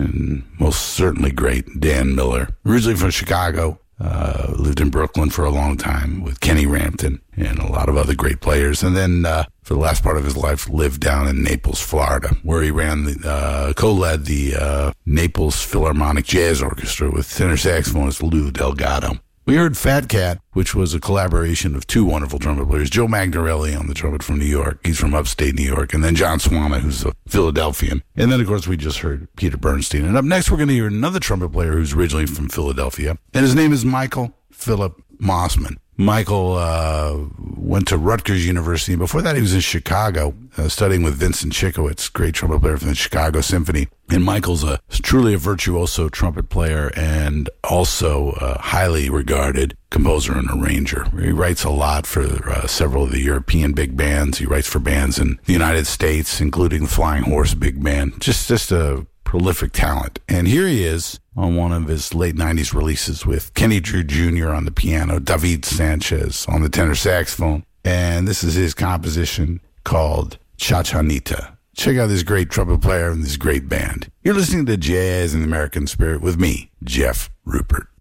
and most certainly great Dan Miller. Originally from Chicago, lived in Brooklyn for a long time with Kenny Rampton and a lot of other great players. And then for the last part of his life, lived down in Naples, Florida, where he co-led the Naples Philharmonic Jazz Orchestra with tenor saxophonist Lou Delgado. We heard Fat Cat, which was a collaboration of two wonderful trumpet players, Joe Magnarelli on the trumpet from New York. He's from upstate New York. And then John Swana, who's a Philadelphian. And then, of course, we just heard Peter Bernstein. And up next, we're going to hear another trumpet player who's originally from Philadelphia. And his name is Michael Philip Mossman. Michael went to Rutgers University. Before that, he was in Chicago, studying with Vincent Chikowitz, great trumpet player from the Chicago Symphony. And Michael's truly a virtuoso trumpet player and also a highly regarded composer and arranger. He writes a lot for several of the European big bands. He writes for bands in the United States, including the Flying Horse Big Band. Just a prolific talent. And here he is on one of his late 90s releases with Kenny Drew Jr. on the piano, David Sanchez on the tenor saxophone. And this is his composition called Chachanita. Check out this great trumpet player and this great band. You're listening to Jazz in the American Spirit with me, Jeff Rupert.